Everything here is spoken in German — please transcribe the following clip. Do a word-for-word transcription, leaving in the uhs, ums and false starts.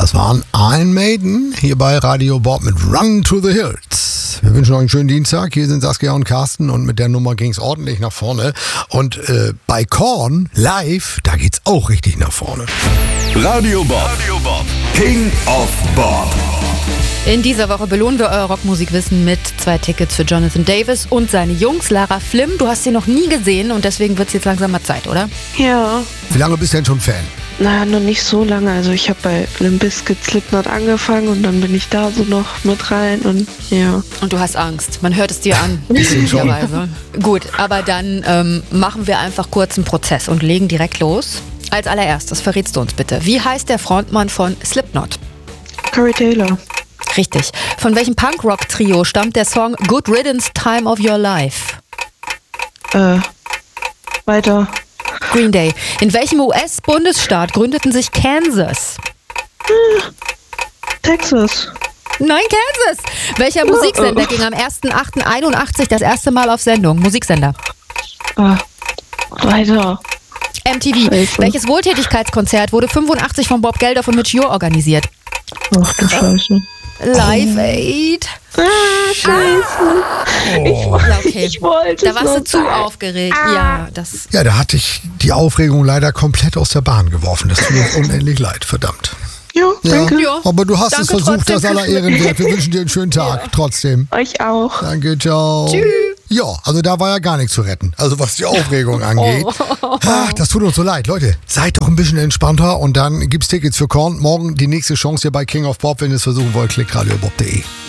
Das waren Iron Maiden hier bei Radio Bob mit Run to the Hills. Wir wünschen euch einen schönen Dienstag. Hier sind Saskia und Carsten und mit der Nummer ging es ordentlich nach vorne. Und äh, bei Korn live, da geht's auch richtig nach vorne. Radio Bob, Radio Bob. King of Bob. In dieser Woche belohnen wir euer Rockmusikwissen mit zwei Tickets für Jonathan Davis und seine Jungs. Lara Flim, du hast sie noch nie gesehen und deswegen wird es jetzt langsam mal Zeit, oder? Ja. Wie lange bist du denn schon Fan? Naja, noch nicht so lange. Also ich habe bei Limp Bizkit Slipknot angefangen und dann bin ich da so noch mit rein und ja. Und du hast Angst. Man hört es dir an. Bisschen schon. Gut, aber dann ähm, machen wir einfach kurz einen Prozess und legen direkt los. Als allererstes verrätst du uns bitte, wie heißt der Frontmann von Slipknot? Corey Taylor. Richtig. Von welchem Punkrock-Trio stammt der Song Good Riddance, Time of Your Life? Äh, weiter. Green Day. In welchem U S-Bundesstaat gründeten sich Kansas? Texas. Nein, Kansas. Welcher Musiksender ging am erster achter einundachtzig das erste Mal auf Sendung? Musiksender. Äh, weiter. M T V. Scheiße. Welches Wohltätigkeitskonzert wurde fünfundachtzig von Bob Geldof und Mitch Ure organisiert? Ach du Scheiße. Live Aid. Ah, Scheiße. Ich, Ja, okay. ich wollte Da es warst du noch zu sagen. aufgeregt. Ja, das. Ja, da hatte ich die Aufregung leider komplett aus der Bahn geworfen. Das tut mir unendlich leid, verdammt. Ja, danke. Ja. Aber du hast es Danke versucht, trotzdem das aller fürs Ehren wert. Wir wünschen dir einen schönen Tag, trotzdem. Euch auch. Danke, ciao. Tschüss. Ja, also da war ja gar nichts zu retten. Also was die Aufregung angeht. Ach, das tut uns so leid. Leute, seid doch ein bisschen entspannter und dann gibt's Tickets für Korn. Morgen die nächste Chance hier bei King of Pop. Wenn ihr es versuchen wollt, klickt radiobob punkt de.